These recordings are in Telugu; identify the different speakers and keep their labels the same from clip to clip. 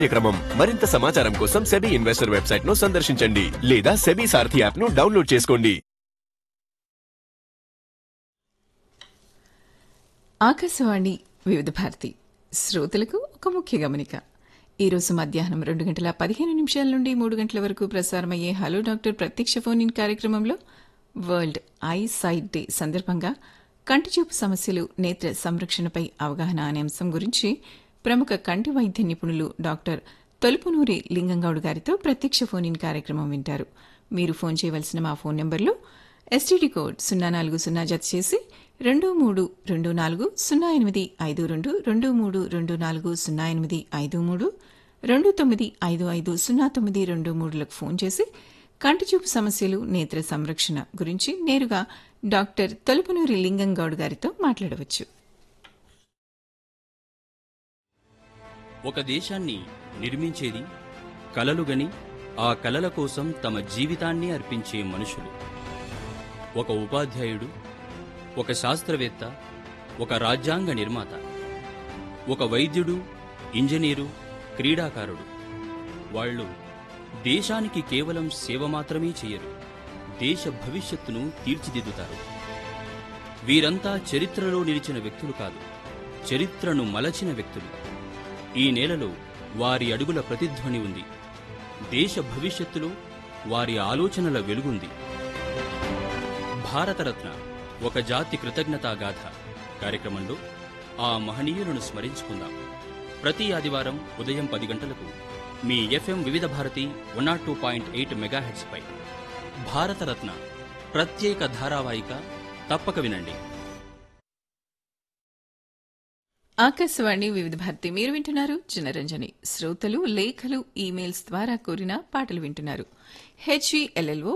Speaker 1: కార్యక్రమం మరింత సమాచారం కోసం సెబీ ఇన్వెస్టర్ వెబ్సైట్ ను సందర్శించండి లేదా సెబీ సారథి యాప్ ను డౌన్లోడ్ చేసుకోండి.
Speaker 2: ఆకాశవాణి వివిధ భారతి శ్రోతలకు ఒక ముఖ్య గమనిక. ఈరోజు మధ్యాహ్నం 2:15 నుండి 3 గంటల వరకు ప్రసారమయ్యే హలో డాక్టర్ ప్రత్యక్ష ఫోన్ ఇన్ కార్యక్రమంలో వరల్డ్ ఐ సైట్ డే సందర్భంగా కంటిచూపు సమస్యలు, నేత్ర సంరక్షణపై అవగాహన అనే అంశం గురించి ప్రముఖ కంటి వైద్య నిపుణులు డాక్టర్ తొలుపునూరి లింగంగౌడ్ గారితో ప్రత్యక్ష ఫోన్ ఇన్ కార్యక్రమం వింటారు. మీరు ఫోన్ చేయవలసిన మా ఫోన్ నెంబర్లు ఎస్టీడీ కోడ్ 040 జత చేసి 23240852 23240853 29550923లకు ఫోన్ చేసి కంటిచూపు సమస్యలు, నేత్ర సంరక్షణ గురించి నేరుగా డాక్టర్ తొలుపునూరి లింగంగౌడ్ గారితో మాట్లాడవచ్చు.
Speaker 3: ఒక దేశాన్ని నిర్మించేది కలలుగని ఆ కలల కోసం తమ జీవితాన్ని అర్పించే మనుషులు. ఒక ఉపాధ్యాయుడు, ఒక శాస్త్రవేత్త, ఒక రాజ్యాంగ నిర్మాత, ఒక వైద్యుడు, ఇంజనీరు, క్రీడాకారుడు. వాళ్ళు దేశానికి కేవలం సేవ మాత్రమే చేయరు, దేశ భవిష్యత్తును తీర్చిదిద్దుతారు. వీరంతా చరిత్రలో నిలిచిన వ్యక్తులు కాదు, చరిత్రను మలచిన వ్యక్తులు. ఈ నేలలో వారి అడుగుల ప్రతిధ్వని ఉంది, దేశ భవిష్యత్తులో వారి ఆలోచనల వెలుగుంది. భారతరత్న ఒక జాతి కృతజ్ఞతాగాథ కార్యక్రమంలో ఆ మహనీయులను స్మరించుకుందాం. ప్రతి ఆదివారం ఉదయం 10 గంటలకు మీ ఎఫ్ఎం వివిధ భారతి 102.8 మెగాహెర్ట్జ్ పై భారతరత్న ప్రత్యేక ధారావాహిక తప్పక వినండి.
Speaker 2: ఆకాశవాణి వివిధ భారతి మీరు వింటున్నారు. జనరంజని శ్రోతలు లేఖలు, ఈమెయిల్స్ ద్వారా కోరిన పాటలు వింటున్నారు. HELLO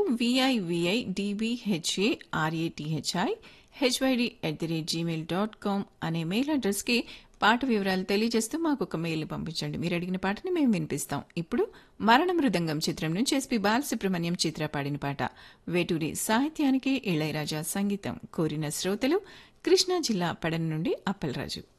Speaker 2: VIVIDBHARATHI@gmail.com అనే మెయిల్ అడ్రస్ కి పాట వివరాలు తెలియజేస్తూ మాకు ఒక మెయిల్ పంపించండి. మీరు అడిగిన పాటని మేము వినిపిస్తాం. ఇప్పుడు మరణ మృదంగం చిత్రం నుంచి ఎస్పీ బాలసుబ్రహ్మణ్యం చిత్ర పాడిన పాట. వేటూరి సాహిత్యానికి ఇళయరాజా సంగీతం. కోరిన శ్రోతలు కృష్ణా జిల్లా పడన నుండి అప్పలరాజు.